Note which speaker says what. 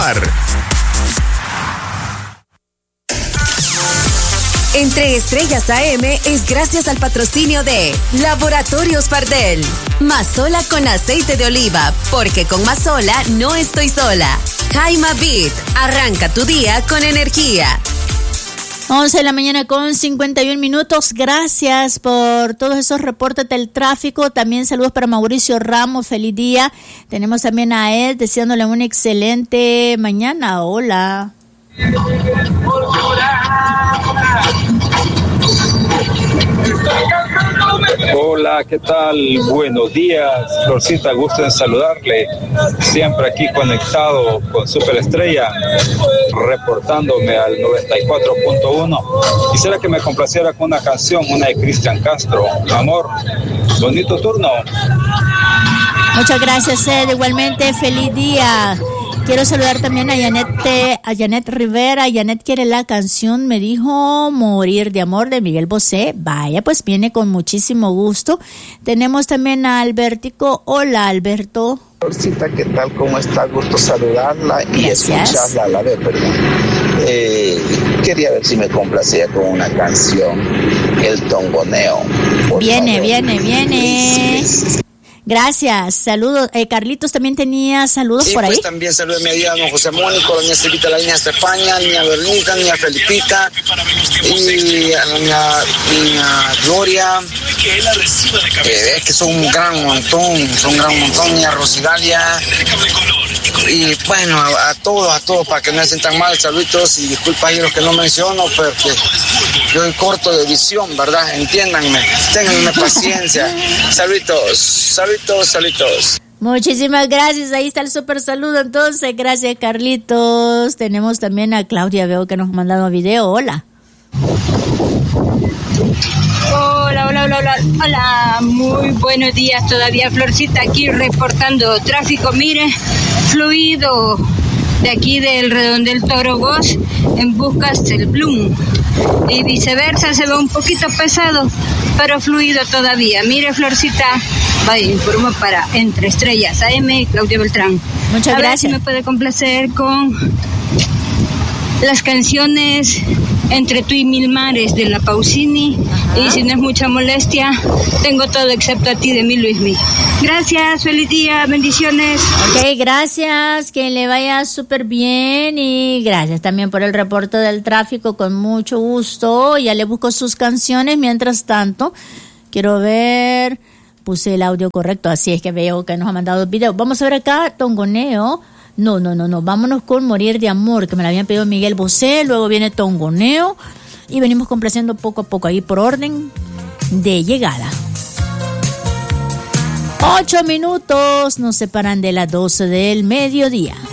Speaker 1: Entre Estrellas AM es gracias al patrocinio de Laboratorios Pardel. Mazola con aceite de oliva, porque con Mazola no estoy sola. Jaima Beat, arranca tu día con energía.
Speaker 2: 11 de la mañana con 51 minutos. Gracias por todos esos reportes del tráfico. También saludos para Mauricio Ramos. Feliz día. Tenemos también a Ed deseándole una excelente mañana. Hola.
Speaker 3: Hola, ¿qué tal? Buenos días, Florcita, gusto en saludarle. Siempre aquí conectado con Superestrella, reportándome al 94.1. Quisiera que me complaciera con una canción, una de Cristian Castro. Amor, bonito turno.
Speaker 2: Muchas gracias, Ed. Igualmente, feliz día. Quiero saludar también a Janet Rivera. Janet quiere la canción, me dijo, Morir de Amor, de Miguel Bosé. Vaya, pues viene con muchísimo gusto. Tenemos también a Albertico. Hola, Alberto.
Speaker 4: Florcita, ¿qué tal? ¿Cómo está? Gusto saludarla y escucharla a la vez, perdón. Quería ver si me complacía con una canción, El Tongoneo.
Speaker 2: Viene. Gracias, saludos. Carlitos también tenía saludos por ahí.
Speaker 5: Pues también saludos a don José Mónico, a doña Estelita, la niña Estefania, niña Berlita, niña Felipita, y a doña Gloria, que son un gran montón, niña Rosidalia, y bueno, a todos, para que no se sientan mal, saluditos, y disculpa ahí los que no menciono, porque yo soy corto de visión, ¿verdad? Entiéndanme, ténganme paciencia. Saluditos.
Speaker 2: Muchísimas gracias, ahí está el súper saludo entonces, gracias Carlitos. Tenemos también a Claudia, veo que nos ha mandado video. Hola,
Speaker 6: muy buenos días todavía, Florcita, aquí reportando tráfico, mire, fluido de aquí del Redondel Toro Bosch en Buscas del Bloom y viceversa, se ve un poquito pesado pero fluido todavía. Mire, Florcita, vaya, informo para Entre Estrellas AM, Claudia Beltrán.
Speaker 2: Muchas gracias.
Speaker 6: A ver si me puede complacer con las canciones Entre tú y mil mares de la Pausini. Ajá. Y si no es mucha molestia, Tengo todo excepto a ti de mi Luismi. Gracias, feliz día, bendiciones.
Speaker 2: Ok, gracias, que le vaya súper bien y gracias también por el reporte del tráfico, con mucho gusto. Ya le busco sus canciones, mientras tanto, quiero ver, puse el audio correcto, así es que veo que nos ha mandado el video. Vamos a ver acá, Tongoneo. No, vámonos con Morir de Amor, que me la habían pedido Miguel Bosé, luego viene Tongoneo y venimos complaciendo poco a poco ahí por orden de llegada. 8 minutos nos separan de las 12 del mediodía.